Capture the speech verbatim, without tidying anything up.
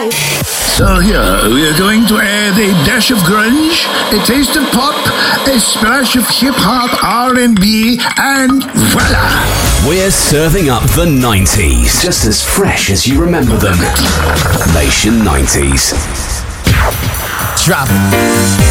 life. So here, we're going to add a dash of grunge, a taste of pop, a splash of hip-hop, R and B, and voila! We're serving up the nineties, just as fresh as you remember them. Nation nineties. Drop.